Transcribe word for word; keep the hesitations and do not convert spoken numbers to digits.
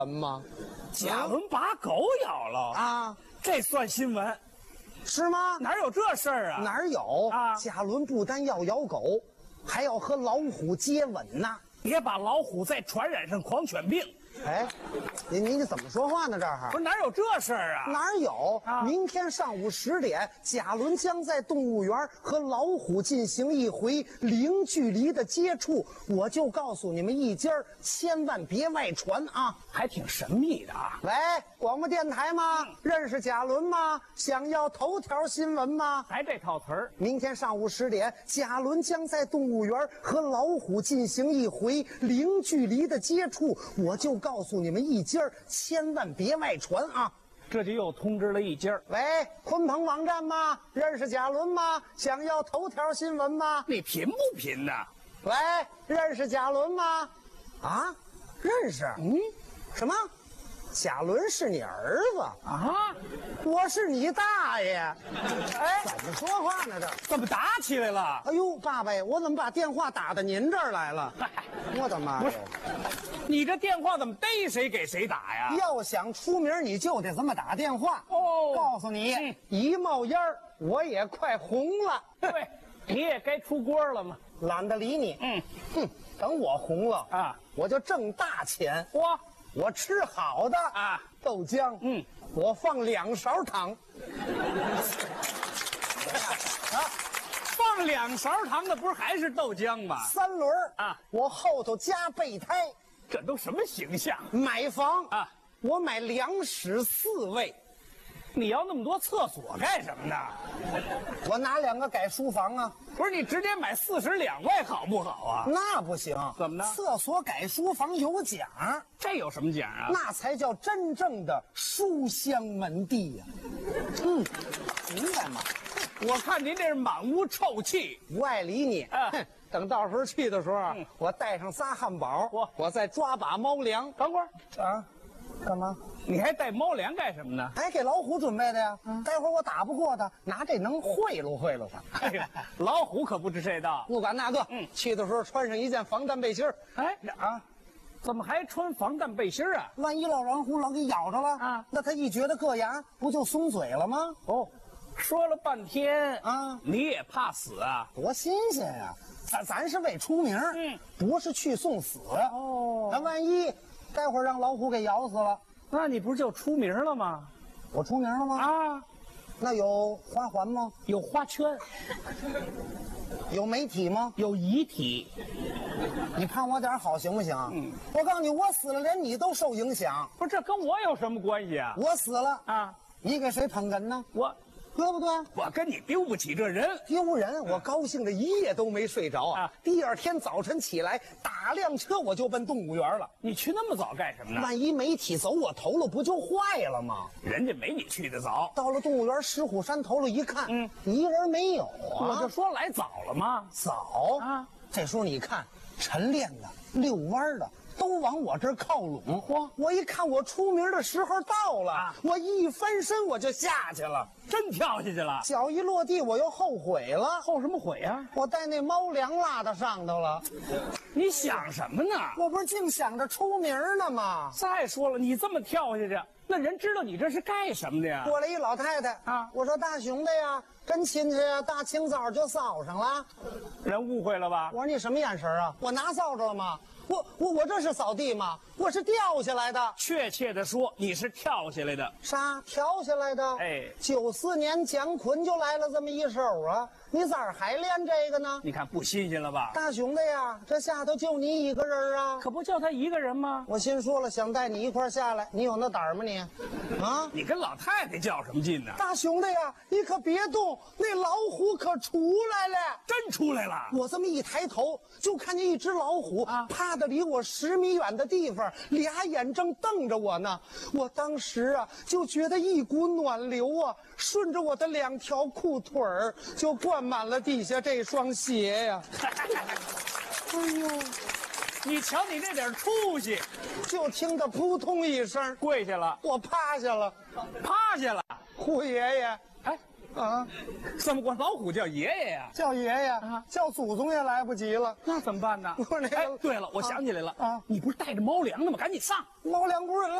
吗？ 贾伦把狗咬了啊， 这算新闻是吗？ 哪有这事儿啊？ 哪儿有啊？ 贾伦不但要咬狗，还要和老虎接吻呢。 别把老虎再传染上狂犬病。 哎，您您怎么说话呢？这儿不是哪有这事儿啊？ 哪儿有？ 啊明天上午十点，贾伦将在动物园和老虎进行一回零距离的接触。我就告诉你们一家儿，千万别外传啊！ 还挺神秘的啊。 喂，广播电台吗？认识贾伦吗？想要头条新闻吗？ 还这套词儿。 明天上午十点，贾伦将在动物园和老虎进行一回零距离的接触。我就告诉你们一家儿，千万别外传啊！ 这就又通知了一家儿。 喂，鲲鹏网站吗？认识贾伦吗？想要头条新闻吗？ 你贫不贫呐？ 喂，认识贾伦吗？啊，认识。嗯，什么？贾伦是你儿子啊？ 我是你大爷。 哎， 怎么说话呢？这怎么打起来了？ 哎呦，爸爸，我怎么把电话打到您这儿来了？我的妈呀！ 你这电话怎么逮谁给谁打呀？ 要想出名，你就得这么打电话。 哦， 告诉你， 嗯、 一冒烟儿，我也快红了。 对，你也该出锅了嘛。 懒得理你。 嗯， 哼，等我红了啊， 我就挣大钱。 哇， 我吃好的啊， 豆浆。 嗯， 我放两勺糖。 啊，放两勺糖的不是还是豆浆吗？ 三轮啊， 我后头加备胎。 这都什么形象？ 买房啊， 我买两室四卫。 你要那么多厕所干什么呢？ 我拿两个改书房啊？ 不是你直接买四室两卫好不好啊？ 那不行。 怎么呢？ 厕所改书房有奖， 这有什么奖啊？ 那才叫真正的书香门第呀、啊。嗯，明白吗？ 我看您这是满屋臭气， 不爱理你。 啊， 等到时候去的时候， 嗯、 我带上仨汉堡， 我我再抓把猫粮。 等会儿啊，干嘛？ 你还带猫粮干什么呢？ 还给老虎准备的呀。嗯、待会儿我打不过他，拿这能贿赂贿赂他。 哎呀，老虎可不知这道。 不管那个， 嗯， 去的时候穿上一件防弹背心儿。 哎啊， 怎么还穿防弹背心啊？ 万一老狼虎老给咬着了啊， 那他一觉得硌牙，不就松嘴了吗？ 哦，说了半天啊， 你也怕死啊？ 多新鲜呀！咱咱是为出名， 嗯， 不是去送死。 哦， 那万一待会儿让老虎给咬死了， 那你不是就出名了吗？ 我出名了吗？ 啊， 那有花环吗？ 有花圈， 有媒体吗？ 有遗体。 你盼我点好行不行？嗯，我告诉你，我死了，连你都受影响。 不是，这跟我有什么关系啊？ 我死了啊， 你给谁捧哏呢？ 我。 对不对？ 我跟你丢不起这人， 丢人！我高兴的一夜都没睡着啊！ 啊第二天早晨起来，打辆车我就奔动物园了。 你去那么早干什么呢？ 万一媒体走我头了，不就坏了吗？ 人家没你去的早。 到了动物园石虎山头了，一看， 嗯， 一人没有啊！ 我就说来早了吗？ 早啊！ 这时候你看，晨练的、遛弯的。都往我这儿靠拢， 嚯！ 我一看我出名的时候到了， 啊、 我一翻身我就下去了， 真跳下去了。 脚一落地我又后悔了， 后什么悔啊？ 我带那猫粮落到上头了。 你想什么呢？ 我不是净想着出名呢吗？ 再说了，你这么跳下去，那人知道你这是干什么的呀？ 过来一老太太啊， 我说大兄弟呀，真亲戚呀，大清早就扫上了， 人误会了吧？ 我说你什么眼神啊？我拿扫帚了吗？我我我这是扫地吗？我是掉下来的。 确切的说，你是跳下来的。 啥？跳下来的？ 哎， 九四年姜昆就来了这么一手啊！你咋儿还练这个呢？ 你看不新鲜了吧？ 大兄弟呀，这下头就你一个人啊？ 可不就他一个人吗？ 我心说了，想带你一块下来，你有那胆儿吗你？啊！ 你跟老太太较什么劲呢？ 大兄弟呀，你可别动，那老虎可出来了！ 真出来了！ 我这么一抬头，就看见一只老虎啊， 趴在离我十米远的地方，俩眼正瞪着我呢。我当时啊，就觉得一股暖流啊，顺着我的两条裤腿儿就灌满了底下这双鞋呀。哎呦！ 你瞧你这点出息， 就听得扑通一声， 跪下了， 我趴下了， 趴下了。 虎爷爷， 哎， 啊， 怎么管老虎叫爷爷呀？ 叫爷爷， 啊叫祖宗也来不及了。 那怎么办呢？ 不是那个哎，对了，我想起来了啊， 你不是带着猫粮的吗？赶紧上。 猫粮不是